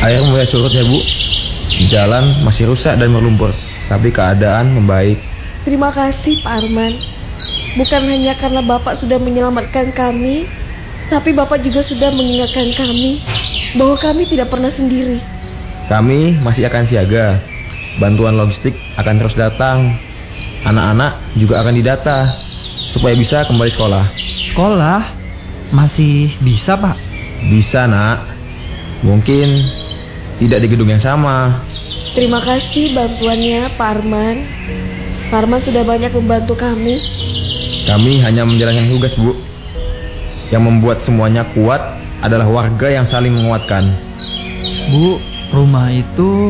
Air mulai surut ya Bu. Jalan masih rusak dan berlumpur, tapi keadaan membaik. Terima kasih Pak Arman. Bukan hanya karena Bapak sudah menyelamatkan kami, tapi Bapak juga sudah mengingatkan kami bahwa kami tidak pernah sendiri. Kami masih akan siaga. Bantuan logistik akan terus datang. Anak-anak juga akan didata supaya bisa kembali sekolah. Sekolah? Masih bisa, Pak? Bisa Nak. Mungkin tidak di gedung yang sama. Terima kasih bantuannya Pak Arman. Pak Arman sudah banyak membantu kami. Kami hanya menjalankan tugas Bu. Yang membuat semuanya kuat adalah warga yang saling menguatkan. Bu, rumah itu